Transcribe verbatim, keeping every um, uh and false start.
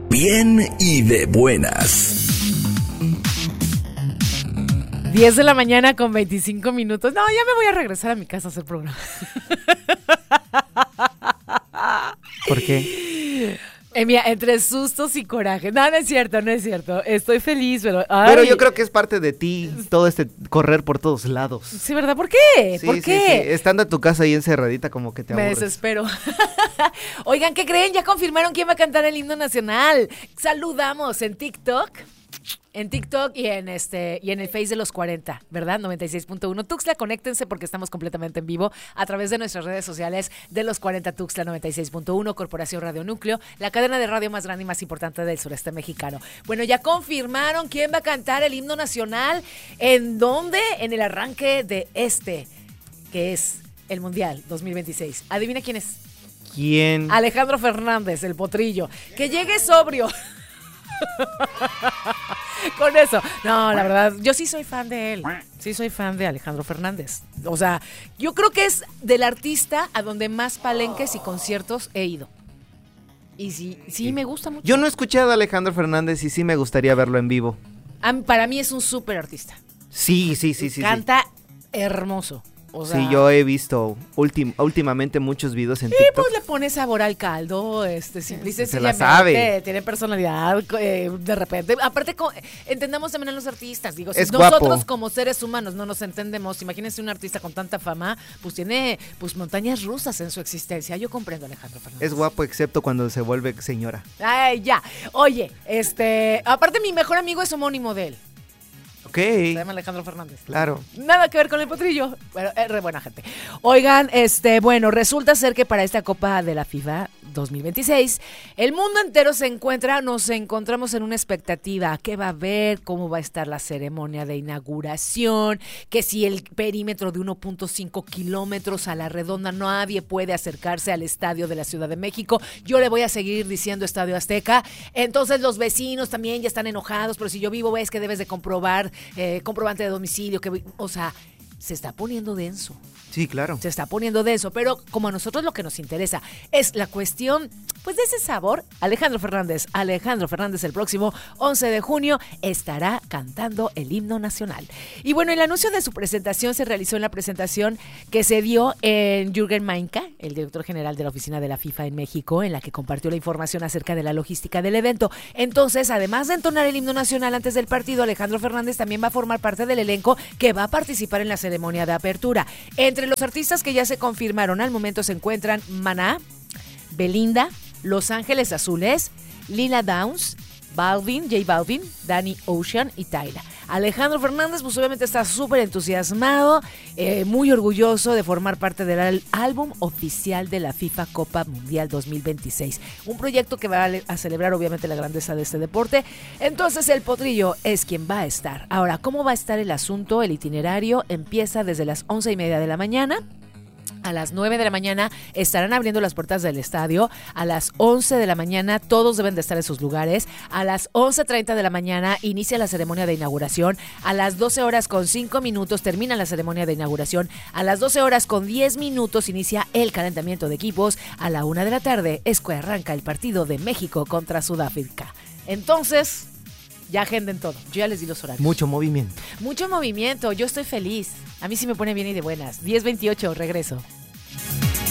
Bien y de buenas. diez de la mañana con veinticinco minutos. No, ya me voy a regresar a mi casa a hacer programa. ¿Por qué? Eh, mira, entre sustos y coraje. No, no es cierto, no es cierto. Estoy feliz, pero... ay. Pero yo creo que es parte de ti, todo este correr por todos lados. Sí, ¿verdad? ¿Por qué? Sí, ¿Por sí, qué? sí. Estando en tu casa ahí encerradita, como que te Me aburres. desespero. Oigan, ¿qué creen? Ya confirmaron quién va a cantar el himno nacional. Saludamos en TikTok. En TikTok y en este y en el Face de los cuarenta, ¿verdad? noventa y seis punto uno Tuxtla, conéctense porque estamos completamente en vivo a través de nuestras redes sociales de los cuarenta Tuxtla noventa y seis punto uno, Corporación Radio Núcleo, la cadena de radio más grande y más importante del sureste mexicano. Bueno, ya confirmaron quién va a cantar el himno nacional. ¿En dónde? En el arranque de este, que es el Mundial dos mil veintiséis. ¿Adivina quién es? ¿Quién? Alejandro Fernández, el potrillo. Que llegue sobrio. Con eso. No, la verdad, yo sí soy fan de él. Sí soy fan de Alejandro Fernández. O sea, yo creo que es del artista a donde más palenques y conciertos he ido. Y sí, sí, sí. me gusta mucho. Yo no he escuchado a Alejandro Fernández y sí me gustaría verlo en vivo. A mí, para mí es un súper artista. Sí, sí, sí, sí. Canta sí. hermoso. O sea, sí, yo he visto ultim- últimamente muchos videos en y TikTok. pues le pone sabor al caldo, este, simple y Se la sencillamente, sabe. tiene personalidad, eh, de repente, aparte co- entendamos también a los artistas, digo, si Es nosotros guapo. como seres humanos no nos entendemos, imagínense un artista con tanta fama, pues tiene pues montañas rusas en su existencia. Yo comprendo a Alejandro Fernández. Es guapo excepto cuando se vuelve señora. Ay, ya. Oye, este, aparte mi mejor amigo es homónimo de él. Ok. Se llama Alejandro Fernández. Claro. Nada que ver con el potrillo, pero es re buena gente. Oigan, este, bueno, resulta ser que para esta Copa de la FIFA dos mil veintiséis, el mundo entero se encuentra, nos encontramos en una expectativa. ¿Qué va a haber? ¿Cómo va a estar la ceremonia de inauguración? Que si el perímetro de uno punto cinco kilómetros a la redonda, nadie puede acercarse al estadio de la Ciudad de México. Yo le voy a seguir diciendo Estadio Azteca. Entonces los vecinos también ya están enojados, pero si yo vivo, ves que debes de comprobar, eh, comprobante de domicilio, que, o sea, se está poniendo denso. Sí, claro. Se está poniendo denso, pero como a nosotros lo que nos interesa es la cuestión, pues de ese sabor, Alejandro Fernández, Alejandro Fernández el próximo once de junio estará cantando el himno nacional. Y bueno, el anuncio de su presentación se realizó en la presentación que se dio en Jürgen Mainka, el director general de la oficina de la FIFA en México, en la que compartió la información acerca de la logística del evento. Entonces, además de entonar el himno nacional antes del partido, Alejandro Fernández también va a formar parte del elenco que va a participar en la ceremonia de apertura. Entre los artistas que ya se confirmaron al momento se encuentran Maná, Belinda, Los Ángeles Azules, Lila Downs, Balvin, J Balvin, Danny Ocean y Tyla. Alejandro Fernández pues obviamente está súper entusiasmado, eh, muy orgulloso de formar parte del al- álbum oficial de la FIFA Copa Mundial dos mil veintiséis. Un proyecto que va a, le- a celebrar obviamente la grandeza de este deporte. Entonces el potrillo es quien va a estar. Ahora, ¿cómo va a estar el asunto? El itinerario empieza desde las once y media de la mañana. A las nueve de la mañana estarán abriendo las puertas del estadio. A las once de la mañana todos deben de estar en sus lugares. A las once treinta de la mañana inicia la ceremonia de inauguración. A las doce horas con cinco minutos termina la ceremonia de inauguración. A las doce horas con diez minutos inicia el calentamiento de equipos. A la una de la tarde es que arranca el partido de México contra Sudáfrica. Entonces, ya agenden todo. Yo ya les di los horarios. Mucho movimiento. Mucho movimiento. Yo estoy feliz. A mí sí me pone bien y de buenas. diez veintiocho, regreso.